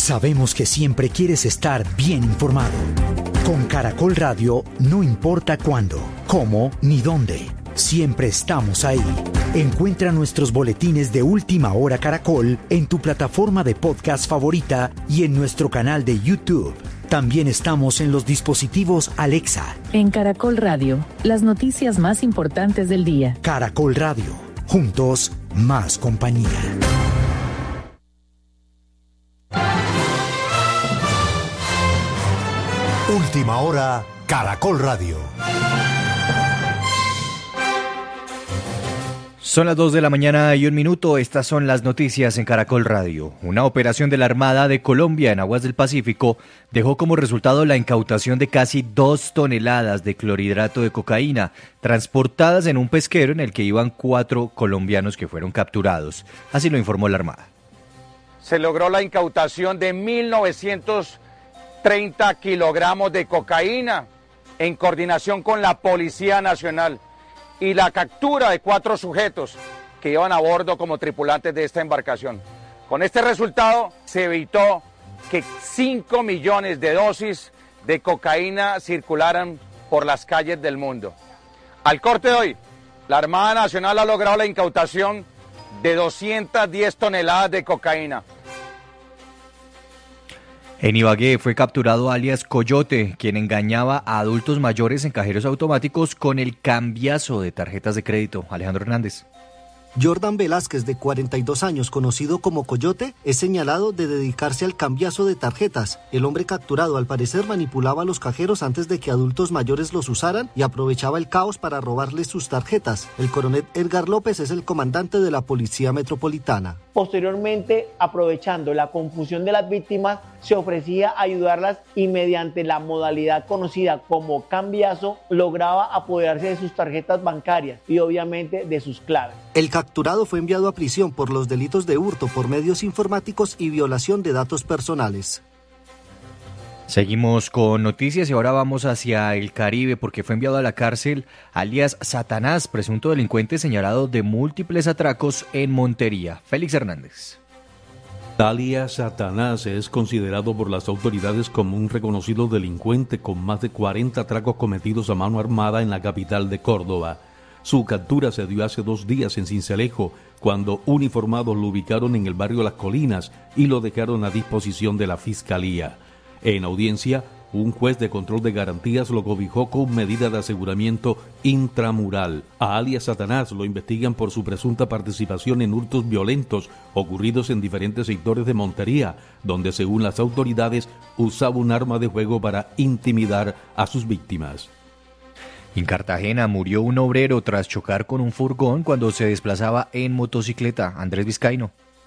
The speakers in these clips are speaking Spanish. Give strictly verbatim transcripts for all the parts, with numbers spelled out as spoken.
Sabemos que siempre quieres estar bien informado. Con Caracol Radio, no importa cuándo, cómo ni dónde, siempre estamos ahí. Encuentra nuestros boletines de Última Hora Caracol en tu plataforma de podcast favorita y en nuestro canal de YouTube. También estamos en los dispositivos Alexa. En Caracol Radio, las noticias más importantes del día. Caracol Radio, juntos, más compañía. Última Hora, Caracol Radio. Son las dos de la mañana y un minuto. Estas son las noticias en Caracol Radio. Una operación de la Armada de Colombia en aguas del Pacífico dejó como resultado la incautación de casi dos toneladas de clorhidrato de cocaína, transportadas en un pesquero en el que iban cuatro colombianos que fueron capturados. Así lo informó la Armada. Se logró la incautación de mil novecientos treinta kilogramos de cocaína en coordinación con la Policía Nacional y la captura de cuatro sujetos que iban a bordo como tripulantes de esta embarcación. Con este resultado se evitó que cinco millones de dosis de cocaína circularan por las calles del mundo. Al corte de hoy, la Armada Nacional ha logrado la incautación de doscientas diez toneladas de cocaína. En Ibagué fue capturado alias Coyote, quien engañaba a adultos mayores en cajeros automáticos con el cambiazo de tarjetas de crédito. Alejandro Hernández. Jordan Velázquez, de cuarenta y dos años, conocido como Coyote, es señalado de dedicarse al cambiazo de tarjetas. El hombre capturado, al parecer, manipulaba a los cajeros antes de que adultos mayores los usaran y aprovechaba el caos para robarles sus tarjetas. El coronel Edgar López es el comandante de la Policía Metropolitana. Posteriormente, aprovechando la confusión de las víctimas, se ofrecía ayudarlas y mediante la modalidad conocida como cambiazo, lograba apoderarse de sus tarjetas bancarias y obviamente de sus claves. El capturado fue enviado a prisión por los delitos de hurto por medios informáticos y violación de datos personales. Seguimos con noticias y ahora vamos hacia el Caribe porque fue enviado a la cárcel alias Satanás, presunto delincuente señalado de múltiples atracos en Montería. Félix Hernández. Alias Satanás es considerado por las autoridades como un reconocido delincuente con más de cuarenta atracos cometidos a mano armada en la capital de Córdoba. Su captura se dio hace dos días en Sincelejo, cuando uniformados lo ubicaron en el barrio Las Colinas y lo dejaron a disposición de la Fiscalía. En audiencia, un juez de control de garantías lo cobijó con medida de aseguramiento intramural. A alias Satanás lo investigan por su presunta participación en hurtos violentos ocurridos en diferentes sectores de Montería, donde según las autoridades usaba un arma de fuego para intimidar a sus víctimas. En Cartagena murió un obrero tras chocar con un furgón cuando se desplazaba en motocicleta. Andrés Vizcaíno.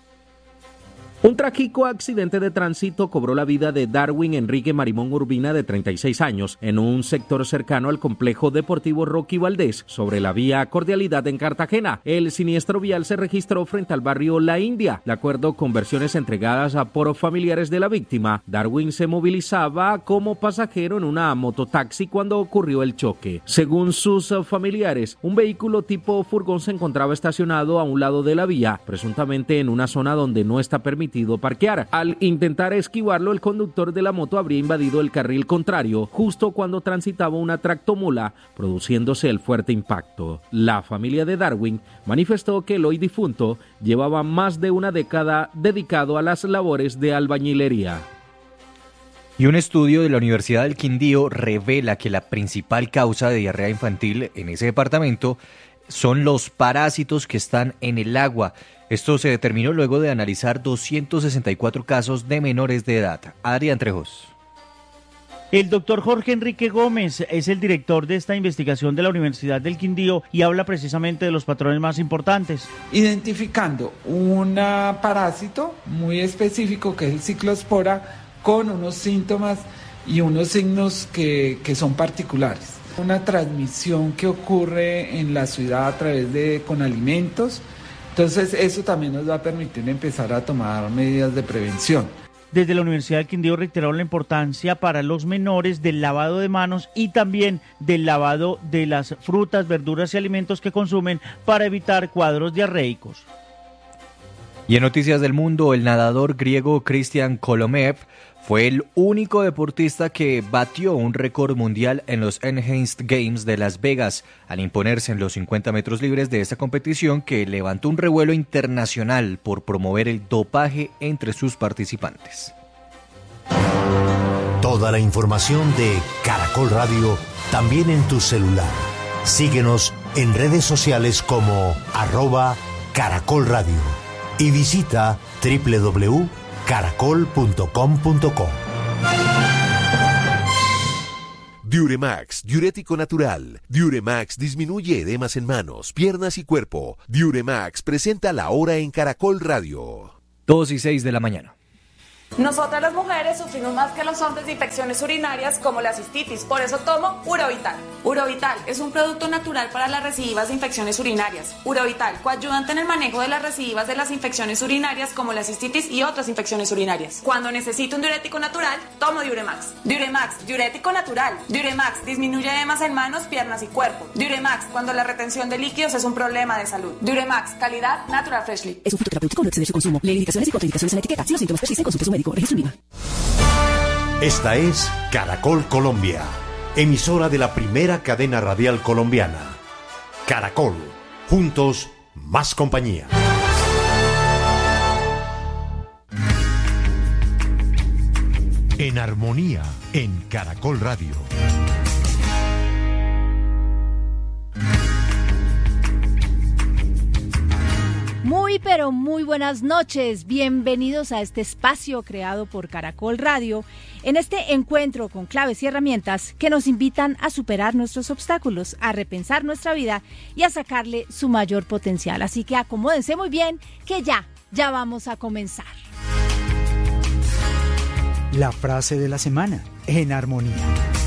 Un trágico accidente de tránsito cobró la vida de Darwin Enrique Marimón Urbina, de treinta y seis años, en un sector cercano al complejo deportivo Rocky Valdés, sobre la vía Cordialidad en Cartagena. El siniestro vial se registró frente al barrio La India. De acuerdo con versiones entregadas por familiares de la víctima, Darwin se movilizaba como pasajero en una mototaxi cuando ocurrió el choque. Según sus familiares, un vehículo tipo furgón se encontraba estacionado a un lado de la vía, presuntamente en una zona donde no está permitido parquear. Al intentar esquivarlo, el conductor de la moto habría invadido el carril contrario justo cuando transitaba una tractomula, produciéndose el fuerte impacto. La familia de Darwin manifestó que el hoy difunto llevaba más de una década dedicado a las labores de albañilería. Y un estudio de la Universidad del Quindío revela que la principal causa de diarrea infantil en ese departamento son los parásitos que están en el agua. Esto se determinó luego de analizar doscientos sesenta y cuatro casos de menores de edad. Adrián Trejos. El doctor Jorge Enrique Gómez es el director de esta investigación de la Universidad del Quindío y habla precisamente de los patrones más importantes. Identificando un parásito muy específico que es el ciclospora con unos síntomas y unos signos que, que son particulares. Una transmisión que ocurre en la ciudad a través de con alimentos. Entonces eso también nos va a permitir empezar a tomar medidas de prevención. Desde la Universidad del Quindío reiteraron la importancia para los menores del lavado de manos y también del lavado de las frutas, verduras y alimentos que consumen para evitar cuadros diarreicos. Y en noticias del mundo, el nadador griego Christian Kolomev fue el único deportista que batió un récord mundial en los Enhanced Games de Las Vegas al imponerse en los cincuenta metros libres de esta competición, que levantó un revuelo internacional por promover el dopaje entre sus participantes. Toda la información de Caracol Radio también en tu celular. Síguenos en redes sociales como arroba Caracol Radio y visita doble u doble u doble u punto caracol punto com punto co. Diuremax, diurético natural. Diuremax disminuye edemas en manos, piernas y cuerpo. Diuremax presenta la hora en Caracol Radio. dos y seis de la mañana. Nosotras las mujeres sufrimos más que los hombres de infecciones urinarias como la cistitis, por eso tomo Urovital. Urovital es un producto natural para las recidivas de infecciones urinarias. Urovital, coayudante en el manejo de las recidivas de las infecciones urinarias como la cistitis y otras infecciones urinarias. Cuando necesito un diurético natural, tomo Diuremax. Diuremax, diurético natural. Diuremax disminuye edemas en manos, piernas y cuerpo. Diuremax, cuando la retención de líquidos es un problema de salud. Diuremax, calidad Natural Freshly. Es un fitoterapéutico, no excede su consumo. Lee indicaciones y contraindicaciones en la etiqueta. Si los síntomas persisten, consulte a su médico. Registro INVIMA. Esta es Caracol Colombia, emisora de la primera cadena radial colombiana. Caracol, juntos, más compañía. En armonía, en Caracol Radio. Muy pero muy buenas noches, bienvenidos a este espacio creado por Caracol Radio, en este encuentro con claves y herramientas que nos invitan a superar nuestros obstáculos, a repensar nuestra vida y a sacarle su mayor potencial. Así que acomódense muy bien, que ya, ya vamos a comenzar. La frase de la semana, en armonía.